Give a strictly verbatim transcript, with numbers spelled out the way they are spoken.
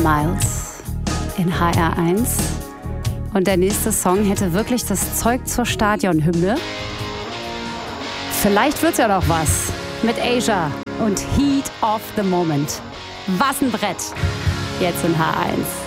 Miles in H R eins. Und der nächste Song hätte wirklich das Zeug zur Stadionhymne. Vielleicht wird's ja noch was mit Asia und Heat of the Moment. Was ein Brett. Jetzt in H eins.